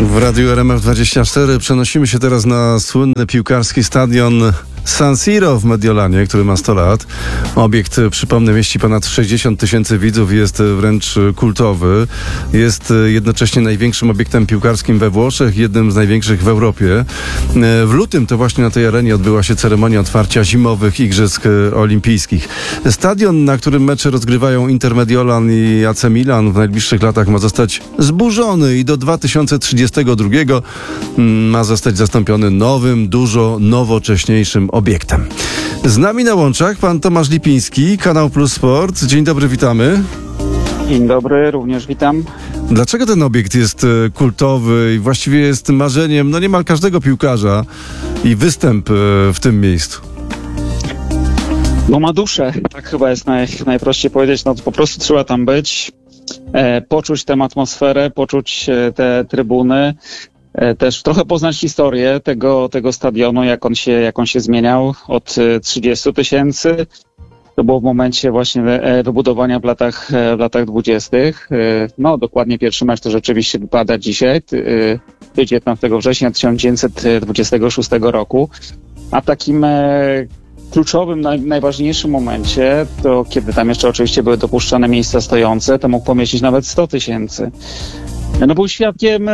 W Radiu RMF24 przenosimy się teraz na słynny piłkarski stadion San Siro w Mediolanie, który ma 100 lat. Obiekt, przypomnę, mieści ponad 60 000 widzów i jest wręcz kultowy. Jest jednocześnie największym obiektem piłkarskim we Włoszech, jednym z największych w Europie. W lutym to właśnie na tej arenie odbyła się ceremonia otwarcia zimowych Igrzysk Olimpijskich. Stadion, na którym mecze rozgrywają Inter Mediolan i AC Milan, w najbliższych latach ma zostać zburzony i do 2032 ma zostać zastąpiony nowym, dużo nowocześniejszym obiektem. Z nami na łączach pan Tomasz Lipiński, Kanał Plus Sport. Dzień dobry, witamy. Dzień dobry, również witam. Dlaczego ten obiekt jest kultowy i właściwie jest marzeniem niemal każdego piłkarza i występ w tym miejscu? No ma duszę, tak chyba jest najprościej powiedzieć. No po prostu trzeba tam być, poczuć tę atmosferę, poczuć te trybuny, też trochę poznać historię tego stadionu, jak on się zmieniał od 30 000. To było w momencie właśnie wybudowania w latach 20. No dokładnie pierwszy mecz to rzeczywiście wypada dzisiaj, 19 września 1926 roku. A takim kluczowym, najważniejszym momencie, to kiedy tam jeszcze oczywiście były dopuszczane miejsca stojące, to mógł pomieścić nawet 100 000. No był świadkiem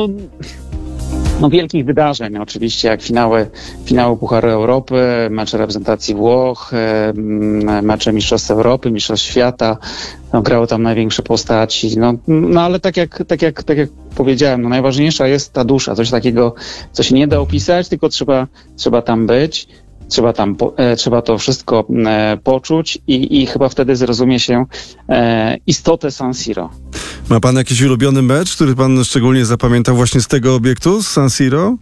wielkich wydarzeń, oczywiście, jak finały Pucharu Europy, mecze reprezentacji Włoch, mecze Mistrzostw Europy, Mistrzostw Świata. Grały tam największe postaci. No ale tak jak powiedziałem, najważniejsza jest ta dusza, coś takiego, co się nie da opisać, tylko trzeba tam być. Trzeba to wszystko poczuć i chyba wtedy zrozumie się istotę San Siro. Ma pan jakiś ulubiony mecz, który pan szczególnie zapamiętał właśnie z tego obiektu, z San Siro?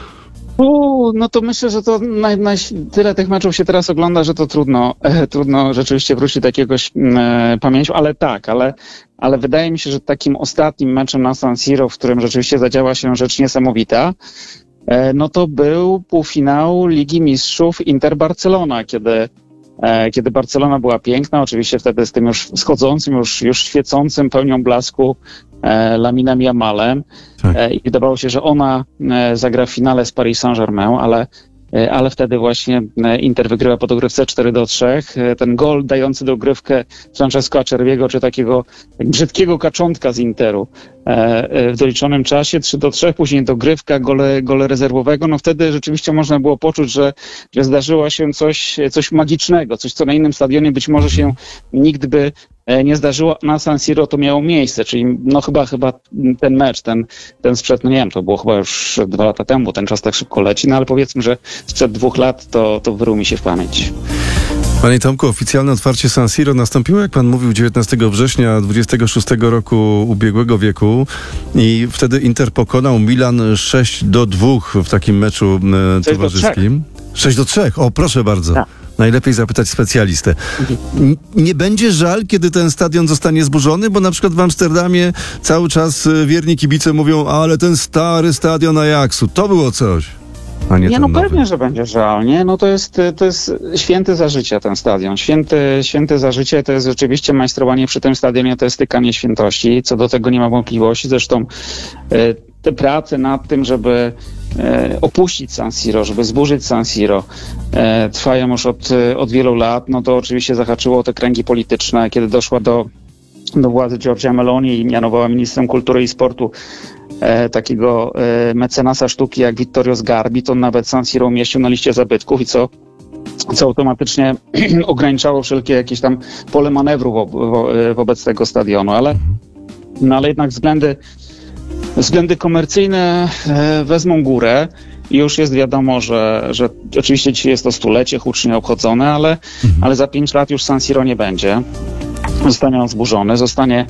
No to myślę, że to tyle tych meczów się teraz ogląda, że to trudno rzeczywiście wrócić do jakiegoś pamięci, ale wydaje mi się, że takim ostatnim meczem na San Siro, w którym rzeczywiście zadziała się rzecz niesamowita, no to był półfinał Ligi Mistrzów Inter-Barcelona, kiedy Barcelona była piękna, oczywiście wtedy z tym już wschodzącym, już świecącym pełnią blasku Laminem Yamalem. Tak. I wydawało się, że ona zagra w finale z Paris Saint-Germain, ale wtedy właśnie Inter wygrywa po dogrywce 4-3. Ten gol dający dogrywkę Francesco Acerbiego, czy takiego brzydkiego kaczątka z Interu w doliczonym czasie, 3-3, później dogrywka, gole rezerwowego. No wtedy rzeczywiście można było poczuć, że zdarzyło się coś magicznego, coś, co na innym stadionie być może się nigdy by nie zdarzyło. Na San Siro to miało miejsce, czyli chyba ten mecz, ten sprzed, nie wiem, to było chyba już 2 lata temu, bo ten czas tak szybko leci, ale powiedzmy, że sprzed 2 lat to wyrył mi się w pamięć. Panie Tomku, oficjalne otwarcie San Siro nastąpiło, jak pan mówił, 19 września 26 roku ubiegłego wieku i wtedy Inter pokonał Milan 6-2 w takim meczu towarzyskim. 6-3, o proszę bardzo. Tak. Najlepiej zapytać specjalistę. Nie będzie żal, kiedy ten stadion zostanie zburzony? Bo na przykład w Amsterdamie cały czas wierni kibice mówią, ale ten stary stadion Ajaxu, to było coś. A nie ten nowy. Pewnie, że będzie żal, nie? No to jest święty za życia ten stadion. Święty za życie to jest rzeczywiście majstrowanie przy tym stadionie, to jest tykanie świętości. Co do tego nie ma wątpliwości. Zresztą te prace nad tym, żeby opuścić San Siro, żeby zburzyć San Siro, trwają już od wielu lat. No to oczywiście zahaczyło o te kręgi polityczne, kiedy doszła do władzy Giorgia Meloni i mianowała ministrem kultury i sportu takiego mecenasa sztuki jak Vittorio Sgarbi, to nawet San Siro umieścił na liście zabytków i co automatycznie ograniczało wszelkie jakieś tam pole manewru wobec tego stadionu, ale jednak względy komercyjne wezmą górę i już jest wiadomo, że oczywiście dzisiaj jest to 100-lecie hucznie obchodzone, ale za 5 lat już San Siro nie będzie. Zostanie on zburzony, zostanie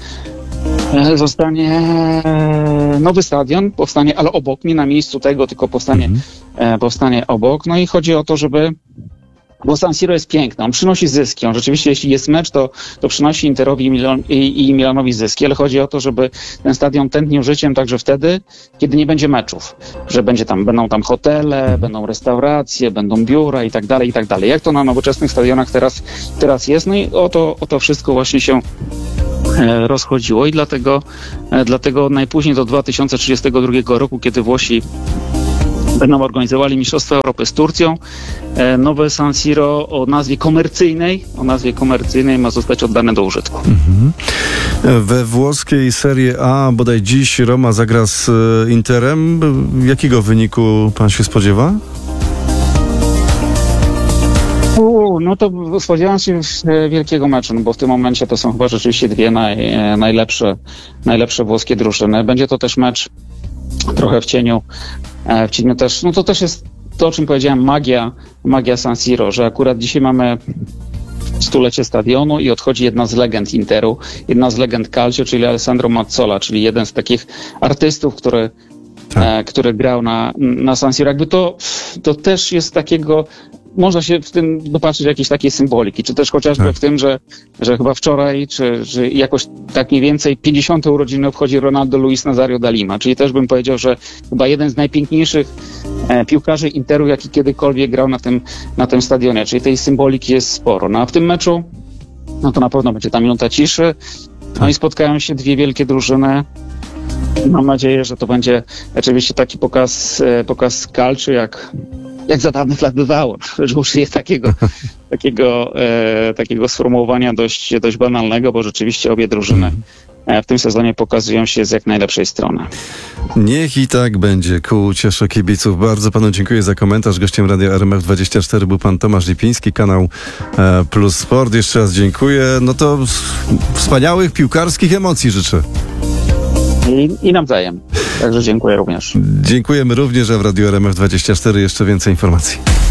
nowy stadion, powstanie, ale obok, nie na miejscu tego, tylko powstanie obok. No i chodzi o to, bo San Siro jest piękny, on przynosi zyski, on rzeczywiście, jeśli jest mecz, to przynosi Interowi i Milanowi zyski, ale chodzi o to, żeby ten stadion tętnił życiem także wtedy, kiedy nie będzie meczów, że będą tam hotele, będą restauracje, będą biura i tak dalej, jak to na nowoczesnych stadionach teraz jest, no i o to wszystko właśnie się rozchodziło i dlatego najpóźniej do 2032 roku, kiedy Włosi będą organizowali Mistrzostwa Europy z Turcją, nowe San Siro o nazwie komercyjnej ma zostać oddane do użytku. We włoskiej Serie A bodaj dziś Roma zagra z Interem. Jakiego wyniku pan się spodziewa? No to spodziewam się wielkiego meczu, no bo w tym momencie to są chyba rzeczywiście dwie najlepsze włoskie drużyny. Będzie to też mecz trochę w cieniu też, no to też jest to, o czym powiedziałem, magia San Siro, że akurat dzisiaj mamy stulecie stadionu i odchodzi jedna z Interu, jedna z legend Calcio, czyli Alessandro Mazzola, czyli jeden z takich artystów, który grał na San Siro. Jakby to też jest takiego, można się w tym dopatrzyć jakiejś takiej symboliki, czy też chociażby w tym, że chyba wczoraj, czy jakoś tak mniej więcej 50. urodziny obchodzi Ronaldo Luis Nazario da Lima, czyli też bym powiedział, że chyba jeden z najpiękniejszych piłkarzy Interu, jaki kiedykolwiek grał na tym stadionie, czyli tej symboliki jest sporo. No a w tym meczu, no to na pewno będzie ta minuta ciszy, no i spotkają się dwie wielkie drużyny. Mam nadzieję, że to będzie oczywiście taki pokaz Calcio, jak za dawnych lat bywało, że użyję takiego sformułowania dość banalnego, bo rzeczywiście obie drużyny w tym sezonie pokazują się z jak najlepszej strony. Niech i tak będzie, ku uciesze kibiców. Bardzo panu dziękuję za komentarz. Gościem Radia RMF24 był pan Tomasz Lipiński, kanał Plus Sport. Jeszcze raz dziękuję. No to wspaniałych piłkarskich emocji życzę. I nawzajem. Także dziękuję również. Dziękujemy również, a w Radiu RMF24 jeszcze więcej informacji.